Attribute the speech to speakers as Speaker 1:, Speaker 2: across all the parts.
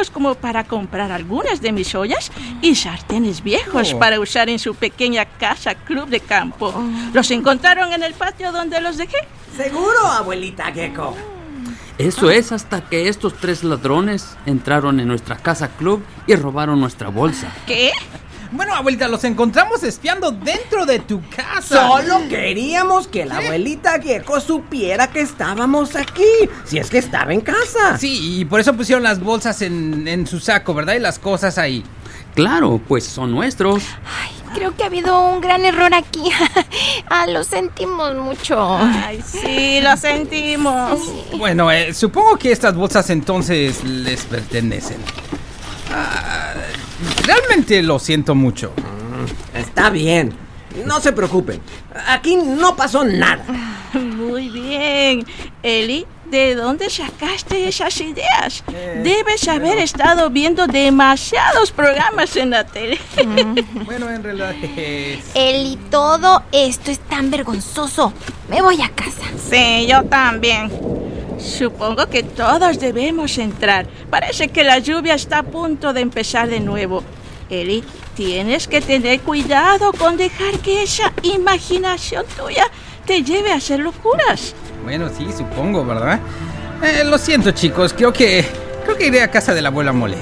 Speaker 1: ahorros como para comprar algunas de mis ollas y sartenes viejos para usar en su pequeña casa club de campo. ¿Los encontraron en el patio donde los dejé?
Speaker 2: ¿Seguro, abuelita Gecko?
Speaker 3: Eso es hasta que estos 3 ladrones entraron en nuestra casa club y robaron nuestra bolsa.
Speaker 1: ¿Qué?
Speaker 4: Bueno, abuelita, los encontramos espiando dentro de tu casa.
Speaker 2: Solo queríamos que la abuelita Gecko supiera que estábamos aquí, si es que estaba en casa.
Speaker 4: Sí, y por eso pusieron las bolsas en su saco, ¿verdad? Y las cosas ahí.
Speaker 3: Claro, pues son nuestros.
Speaker 5: Ay, creo que ha habido un gran error aquí. Lo sentimos mucho.
Speaker 1: Ay, sí, lo sentimos.
Speaker 4: Bueno, supongo que estas bolsas entonces les pertenecen. Realmente lo siento mucho.
Speaker 2: Está bien, no se preocupen. Aquí no pasó nada.
Speaker 1: Muy bien. Eli, ¿de dónde sacaste esas ideas? Debes haber estado viendo demasiados programas en la tele.
Speaker 4: Bueno, en realidad
Speaker 5: Eli, todo esto es tan vergonzoso. Me voy a casa.
Speaker 1: Sí, yo también. Supongo que todos debemos entrar. Parece que la lluvia está a punto de empezar de nuevo. Eli, tienes que tener cuidado con dejar que esa imaginación tuya te lleve a hacer locuras.
Speaker 4: Bueno, sí, supongo, ¿verdad? Lo siento, chicos. Creo que iré a casa de la abuela Mole.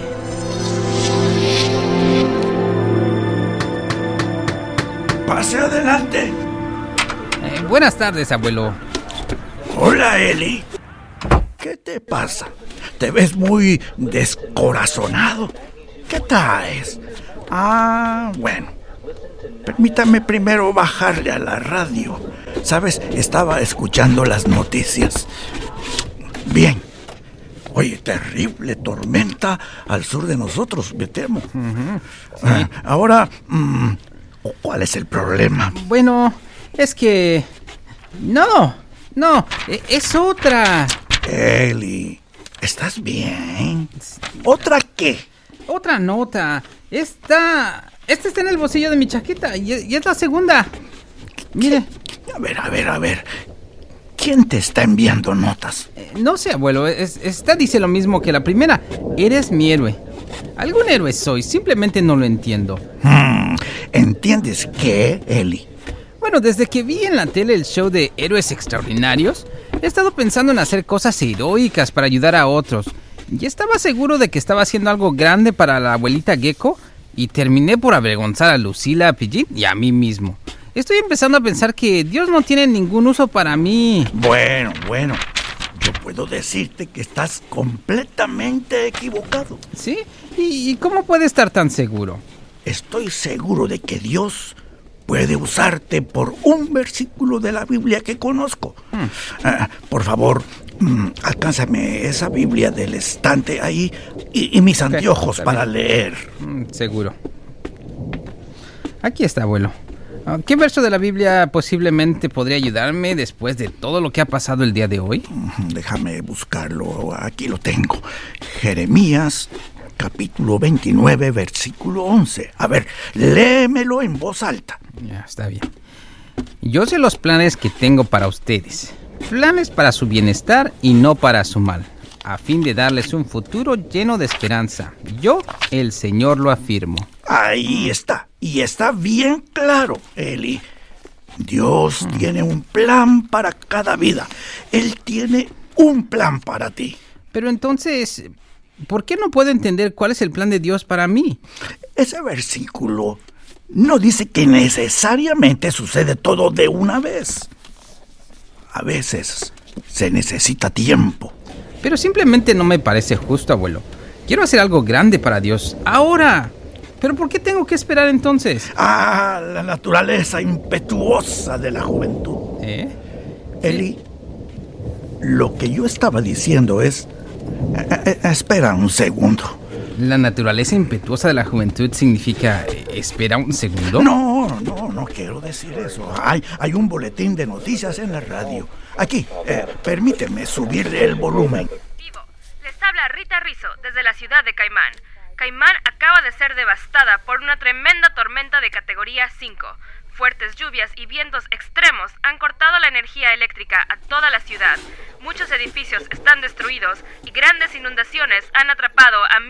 Speaker 6: Pase adelante.
Speaker 4: Buenas tardes, abuelo.
Speaker 6: Hola, Eli. ¿Qué te pasa? Te ves muy descorazonado. ¿Qué traes? Bueno. Permítame primero bajarle a la radio. ¿Sabes? Estaba escuchando las noticias. Bien. Oye, terrible tormenta al sur de nosotros, me temo.
Speaker 4: Sí.
Speaker 6: Ahora, ¿cuál es el problema?
Speaker 4: Bueno, es que... No, es otra.
Speaker 6: Eli, ¿estás bien? ¿Otra qué?
Speaker 4: Otra nota. Esta está en el bolsillo de mi chaqueta y es la segunda. Mire.
Speaker 6: A ver. ¿Quién te está enviando notas?
Speaker 4: No sé, abuelo. Esta dice lo mismo que la primera. Eres mi héroe. Algún héroe soy, simplemente no lo entiendo.
Speaker 6: ¿Entiendes qué, Eli?
Speaker 4: Bueno, desde que vi en la tele el show de Héroes Extraordinarios, he estado pensando en hacer cosas heroicas para ayudar a otros. Y estaba seguro de que estaba haciendo algo grande para la abuelita Gecko y terminé por avergonzar a Lucila, a Pillín y a mí mismo. Estoy empezando a pensar que Dios no tiene ningún uso para mí.
Speaker 6: Bueno. Yo puedo decirte que estás completamente equivocado.
Speaker 4: ¿Sí? ¿Y cómo puede estar tan seguro?
Speaker 6: Estoy seguro de que Dios puede usarte por un versículo de la Biblia que conozco. Por favor, alcánzame esa Biblia del estante ahí y mis anteojos para leer.
Speaker 4: Seguro. Aquí está, abuelo. ¿Qué verso de la Biblia posiblemente podría ayudarme después de todo lo que ha pasado el día de hoy?
Speaker 6: Déjame buscarlo. Aquí lo tengo. Jeremías, capítulo 29, versículo 11. A ver, léemelo en voz alta.
Speaker 4: Ya, está bien. Yo sé los planes que tengo para ustedes. Planes para su bienestar y no para su mal, a fin de darles un futuro lleno de esperanza. Yo, el Señor, lo afirmo.
Speaker 6: Ahí está. Y está bien claro, Eli. Dios tiene un plan para cada vida. Él tiene un plan para ti.
Speaker 4: Pero entonces, ¿por qué no puedo entender cuál es el plan de Dios para mí?
Speaker 6: Ese versículo no dice que necesariamente sucede todo de una vez. A veces se necesita tiempo.
Speaker 4: Pero simplemente no me parece justo, abuelo. Quiero hacer algo grande para Dios, ahora. ¿Pero por qué tengo que esperar entonces?
Speaker 6: La naturaleza impetuosa de la juventud. Eli, lo que yo estaba diciendo es... espera un segundo.
Speaker 4: ¿La naturaleza impetuosa de la juventud significa espera un segundo?
Speaker 6: No quiero decir eso. Hay un boletín de noticias en la radio. Aquí, permíteme subirle el volumen.
Speaker 7: Vivo, les habla Rita Rizzo desde la ciudad de Caimán. Caimán acaba de ser devastada por una tremenda tormenta de categoría 5. Fuertes lluvias y vientos extremos han cortado la energía eléctrica a toda la ciudad. Muchos edificios están destruidos y grandes inundaciones han atrapado a